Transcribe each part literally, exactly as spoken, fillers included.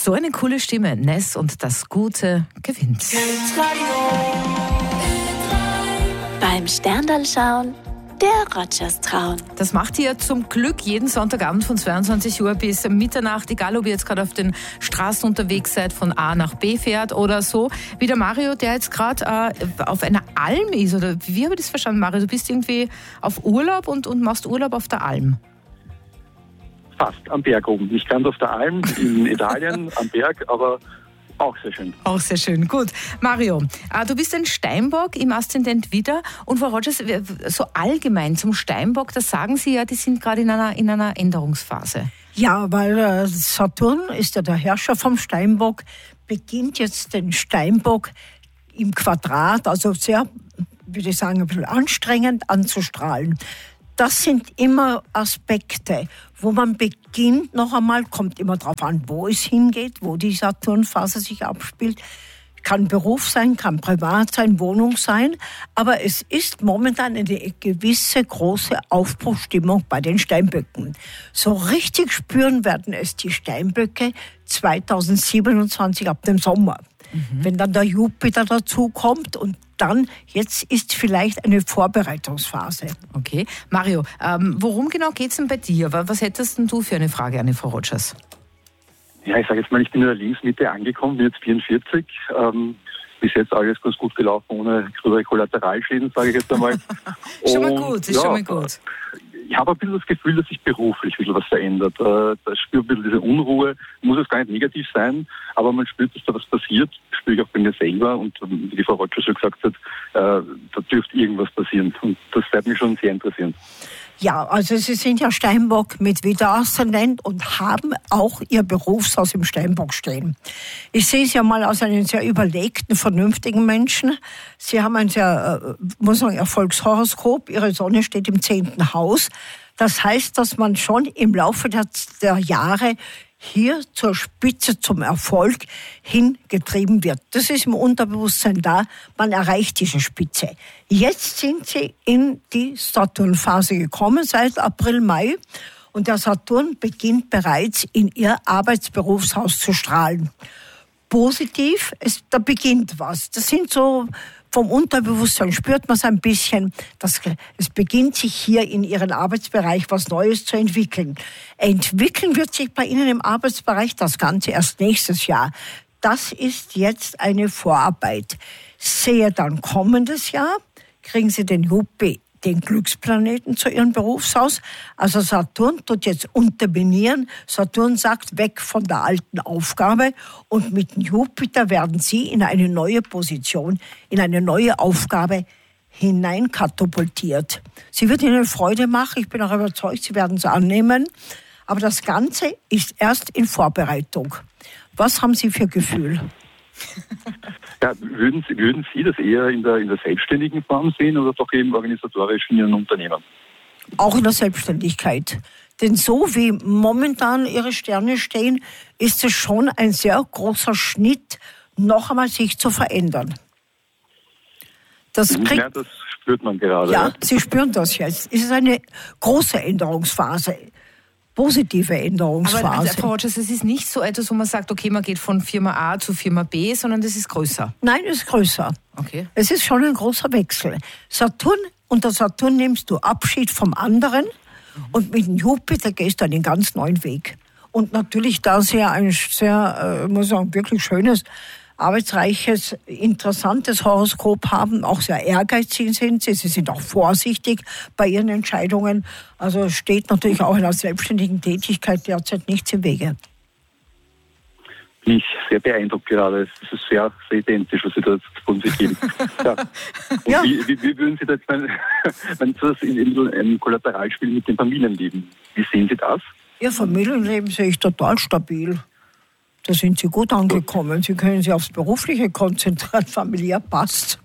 So eine coole Stimme. Ness und das Gute gewinnt. Beim Sterndal schauen, der Rogers Traun. Das macht ihr zum Glück jeden Sonntagabend von zweiundzwanzig Uhr bis Mitternacht, egal ob ihr jetzt gerade auf den Straßen unterwegs seid, von A nach B fährt oder so. Wie der Mario, der jetzt gerade äh, auf einer Alm ist, oder wie habe ich das verstanden, Mario? Du bist irgendwie auf Urlaub und, und machst Urlaub auf der Alm. Fast, am Berg oben. Nicht ganz auf der Alm, in Italien, am Berg, aber auch sehr schön. Auch sehr schön. Gut. Mario, du bist ein Steinbock im Aszendent Widder. Und Frau Rogers, so allgemein zum Steinbock, das sagen Sie ja, die sind gerade in einer, in einer Änderungsphase. Ja, weil Saturn ist ja der Herrscher vom Steinbock, beginnt jetzt den Steinbock im Quadrat, also sehr, würde ich sagen, ein bisschen anstrengend anzustrahlen. Das sind immer Aspekte, wo man beginnt, noch einmal, kommt immer darauf an, wo es hingeht, wo die Saturnphase sich abspielt. Kann Beruf sein, kann privat sein, Wohnung sein. Aber es ist momentan eine gewisse große Aufbruchstimmung bei den Steinböcken. So richtig spüren werden es die Steinböcke zweitausendsiebenundzwanzig ab dem Sommer. Mhm. Wenn dann der Jupiter dazu kommt und dann, jetzt ist vielleicht eine Vorbereitungsphase. Okay. Mario, ähm, worum genau geht es denn bei dir? Was hättest denn du für eine Frage an die Frau Rogers? Ja, ich sage jetzt mal, ich bin in der Lebensmitte angekommen, bin jetzt vierundvierzig. Ähm, bis jetzt alles ganz gut gelaufen, ohne größere Kollateralschäden, sage ich jetzt einmal. Schon mal gut, ist ja, schon mal gut. Ich habe ein bisschen das Gefühl, dass sich beruflich ein bisschen was verändert. Da spüre ich ein bisschen diese Unruhe. Muss es gar nicht negativ sein, aber man spürt, dass da was passiert. Das spüre ich auch bei mir selber. Und wie die Frau Rogers schon gesagt hat, da dürfte irgendwas passieren. Und das wird mich schon sehr interessieren. Ja, also Sie sind ja Steinbock mit Widder-Aszendent und haben auch Ihr Berufshaus im Steinbock stehen. Ich sehe es ja mal als einen sehr überlegten, vernünftigen Menschen. Sie haben ein sehr, muss man sagen, Erfolgshoroskop. Ihre Sonne steht im zehnten Haus. Das heißt, dass man schon im Laufe der, der Jahre hier zur Spitze, zum Erfolg hingetrieben wird. Das ist im Unterbewusstsein da, man erreicht diese Spitze. Jetzt sind Sie in die Saturnphase gekommen, seit April, Mai. Und der Saturn beginnt bereits in Ihr Arbeitsberufshaus zu strahlen. Positiv, es, da beginnt was. Das sind so, vom Unterbewusstsein spürt man es ein bisschen, dass es beginnt sich hier in Ihrem Arbeitsbereich was Neues zu entwickeln. Entwickeln wird sich bei Ihnen im Arbeitsbereich das Ganze erst nächstes Jahr. Das ist jetzt eine Vorarbeit. Sehe dann kommendes Jahr, kriegen Sie den Jupiter, den Glücksplaneten zu Ihrem Berufshaus. Also Saturn tut jetzt unterminieren. Saturn sagt, weg von der alten Aufgabe. Und mit Jupiter werden Sie in eine neue Position, in eine neue Aufgabe hineinkatapultiert. Sie wird Ihnen Freude machen. Ich bin auch überzeugt, Sie werden es annehmen. Aber das Ganze ist erst in Vorbereitung. Was haben Sie für Gefühl? Ja, würden Sie, würden Sie das eher in der, in der selbstständigen Form sehen oder doch eben organisatorisch in Ihren Unternehmen? Auch in der Selbstständigkeit. Denn so wie momentan Ihre Sterne stehen, ist es schon ein sehr großer Schnitt, noch einmal sich zu verändern. Das kriegt, ja, das spürt man gerade. Ja, Sie spüren das jetzt. Es ist eine große Änderungsphase. Positive Änderungsphase. Aber also, Frau Rogers, es ist nicht so etwas, wo man sagt, okay, man geht von Firma A zu Firma B, sondern das ist größer. Nein, es ist größer. Okay. Es ist schon ein großer Wechsel. Saturn, unter Saturn nimmst du Abschied vom anderen mhm. und mit dem Jupiter gehst du einen ganz neuen Weg. Und natürlich, da Sie ja ein sehr, äh, muss ich sagen, wirklich schönes, arbeitsreiches, interessantes Horoskop haben, auch sehr ehrgeizig sind sie. Sie sind auch vorsichtig bei ihren Entscheidungen. Also steht natürlich auch in einer selbstständigen Tätigkeit derzeit nichts im Wege. Bin ich sehr beeindruckt gerade. Es ist sehr, sehr identisch, was Sie da von sich geben. Ja. Und ja. Wie, wie, wie würden Sie das, wenn, wenn Sie das in, in einem Kollateralspiel mit dem Familienleben, wie sehen Sie das? Ihr Familienleben sehe ich total stabil. Da sind Sie gut angekommen. Sie können sich aufs Berufliche konzentrieren, familiär passt.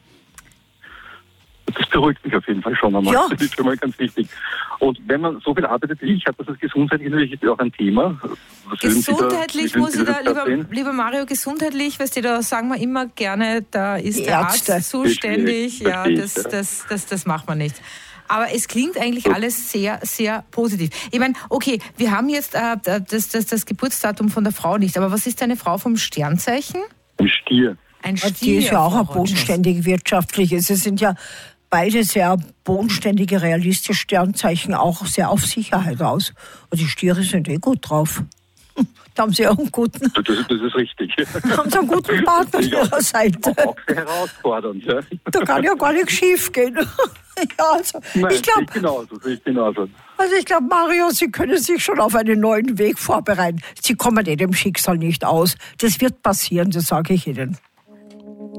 Das beruhigt mich auf jeden Fall schon einmal. Ja. Das ist schon mal ganz wichtig. Und wenn man so viel arbeitet wie ich, hat das als gesundheitlich natürlich auch ein Thema. Was gesundheitlich da, muss ich da, lieber, lieber Mario, gesundheitlich, weißt du, da sagen wir immer gerne, da ist Die der Ärzte. Arzt zuständig. Verstehe, ja, verstehe, das, ja. das, das, das macht man nicht. Aber es klingt eigentlich alles sehr, sehr positiv. Ich meine, okay, wir haben jetzt äh, das, das, das Geburtsdatum von der Frau nicht, aber was ist eine Frau vom Sternzeichen? Ein Stier. Ein Stier. Die ist ja auch Frau eine bodenständige wirtschaftliche. Sie sind ja beide sehr bodenständige, realistische Sternzeichen, auch sehr auf Sicherheit aus. Und die Stiere sind eh gut drauf. Da haben sie auch einen guten, Das, das ist richtig. da haben sie einen guten Partner an ihrer Seite. Auch sehr herausfordernd. Ja. Da kann ja gar nichts schief gehen. Ja, also, Nein, ich glaube, ich genauso, ich genauso. also ich glaube, Mario, Sie können sich schon auf einen neuen Weg vorbereiten. Sie kommen eh dem Schicksal nicht aus. Das wird passieren, das sage ich Ihnen.